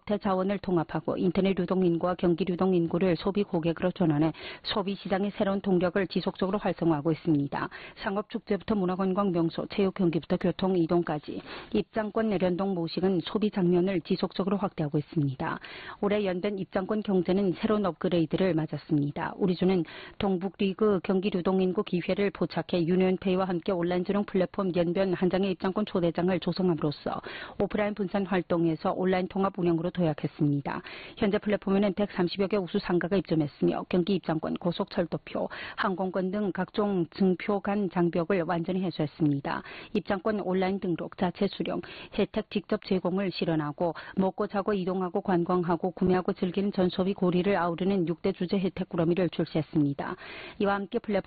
생업태 자원을 통합하고 인터넷 유동 인구와 경기 유동 인구를 소비 고객으로 전환해 소비 시장의 새로운 동력을 지속적으로 활성화하고 있습니다. 상업축제부터 문화관광 명소, 체육 경기부터 교통 이동까지 입장권 연동 모식은 소비 장면을 지속적으로 확대하고 있습니다. 올해 연변 입장권 경제는 새로운 업그레이드를 맞았습니다. 우리주는 동북리그 경기 유동 인구 기회를 포착해 유니온페이와 함께 온라인 전용 플랫폼 연변 한 장의 입장권 초대장을 조성함으로써 오프라인 분산 활동에서 온라인 통합 운영으로 도약했습니다. 현재 플랫폼에는 130여 개 우수 상가가 입점했으며 경기 입장권, 고속철도표, 항공권 등 각종 증표 간 장벽을 완전히 해소했습니다. 입장권 온라인 등록, 자체 수령, 혜택 직접 제공을 실현하고 먹고 자고 이동하고 관광하고 구매하고 즐기는 전소비 고리를 아우르는 6대 주제 혜택 꾸러미를 출시했습니다. 이와 함께 플랫폼